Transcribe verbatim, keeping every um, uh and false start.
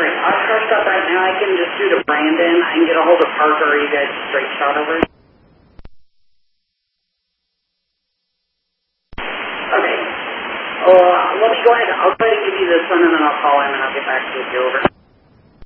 Alright, I'll trust up right now. I can just do to Brandon. I can get a hold of Parker, or you guys straight shot over. Okay. Oh, uh, let me go ahead. I'll try to give you this one, and then I'll call him, and I'll get back to you over.